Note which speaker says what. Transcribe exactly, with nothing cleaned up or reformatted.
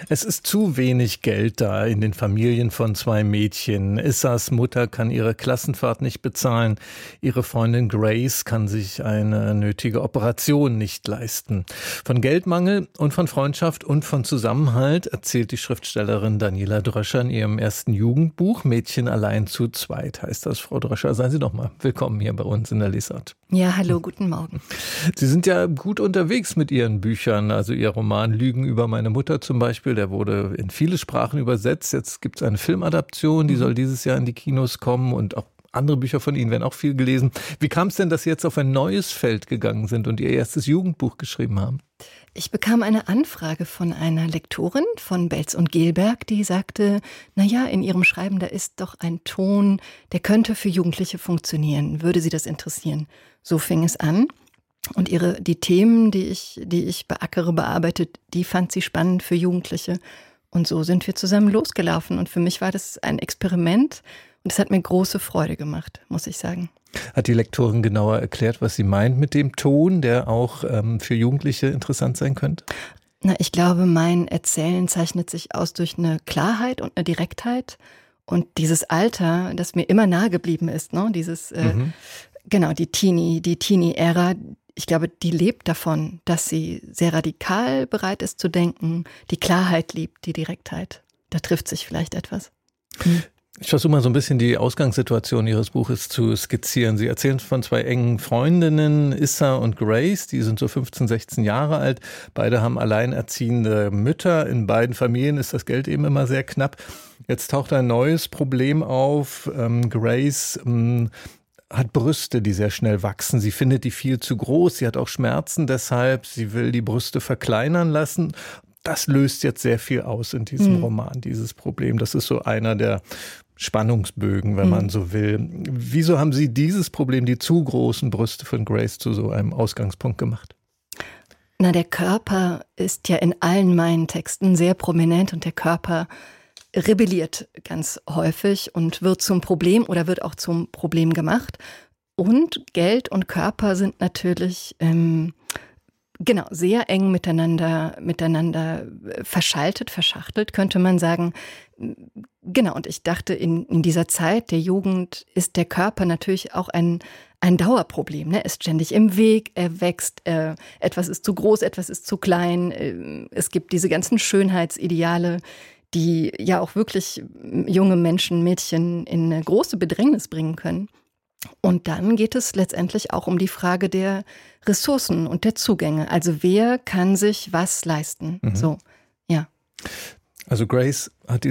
Speaker 1: Es ist zu wenig Geld da in den Familien von zwei Mädchen. Issas Mutter kann ihre Klassenfahrt nicht bezahlen. Ihre Freundin Grace kann sich eine nötige Operation nicht leisten. Von Geldmangel und von Freundschaft und von Zusammenhalt erzählt die Schriftstellerin Daniela Dröscher in ihrem ersten Jugendbuch. Mädchen allein zu zweit heißt das. Frau Dröscher, seien Sie doch mal willkommen hier bei uns in der Lesart.
Speaker 2: Ja, hallo, guten Morgen.
Speaker 1: Sie sind ja gut unterwegs mit Ihren Büchern. Also Ihr Roman Lügen über meine Mutter zum Beispiel, der wurde in viele Sprachen übersetzt. Jetzt gibt es eine Filmadaption, die soll dieses Jahr in die Kinos kommen und auch andere Bücher von Ihnen werden auch viel gelesen. Wie kam es denn, dass Sie jetzt auf ein neues Feld gegangen sind und Ihr erstes Jugendbuch geschrieben haben?
Speaker 2: Ich bekam eine Anfrage von einer Lektorin von Belz und Gelberg, die sagte, naja, in ihrem Schreiben, da ist doch ein Ton, der könnte für Jugendliche funktionieren. Würde Sie das interessieren? So fing es an. Und ihre, die Themen, die ich, die ich beackere, bearbeitet, die fand sie spannend für Jugendliche. Und so sind wir zusammen losgelaufen. Und für mich war das ein Experiment. Und es hat mir große Freude gemacht, muss ich sagen.
Speaker 1: Hat die Lektorin genauer erklärt, was sie meint mit dem Ton, der auch ähm, für Jugendliche interessant sein könnte?
Speaker 2: Na, ich glaube, mein Erzählen zeichnet sich aus durch eine Klarheit und eine Direktheit. Und dieses Alter, das mir immer nahe geblieben ist, ne? Dieses, äh, mhm. genau, die Teenie, die Teenie-Ära, ich glaube, die lebt davon, dass sie sehr radikal bereit ist zu denken, die Klarheit liebt, die Direktheit. Da trifft sich vielleicht etwas. Hm.
Speaker 1: Ich versuche mal so ein bisschen die Ausgangssituation Ihres Buches zu skizzieren. Sie erzählen von zwei engen Freundinnen, Issa und Grace, die sind so fünfzehn, sechzehn Jahre alt. Beide haben alleinerziehende Mütter. In beiden Familien ist das Geld eben immer sehr knapp. Jetzt taucht ein neues Problem auf. Ähm, Grace ähm, hat Brüste, die sehr schnell wachsen. Sie findet die viel zu groß. Sie hat auch Schmerzen deshalb. Sie will die Brüste verkleinern lassen. Das löst jetzt sehr viel aus in diesem hm. Roman, dieses Problem. Das ist so einer der Spannungsbögen, wenn hm. man so will. Wieso haben Sie dieses Problem, die zu großen Brüste von Grace, zu so einem Ausgangspunkt gemacht?
Speaker 2: Na, der Körper ist ja in allen meinen Texten sehr prominent und der Körper rebelliert ganz häufig und wird zum Problem oder wird auch zum Problem gemacht. Und Geld und Körper sind natürlich ähm, genau sehr eng miteinander, miteinander verschaltet, verschachtelt, könnte man sagen. Genau, und ich dachte, in, in dieser Zeit der Jugend ist der Körper natürlich auch ein, ein Dauerproblem. Ne? Er ist ständig im Weg, er wächst, äh, etwas ist zu groß, etwas ist zu klein. Äh, es gibt diese ganzen Schönheitsideale, die ja auch wirklich junge Menschen, Mädchen in eine große Bedrängnis bringen können. Und dann geht es letztendlich auch um die Frage der Ressourcen und der Zugänge. Also wer kann sich was leisten? Mhm. So, ja.
Speaker 1: Also Grace hat die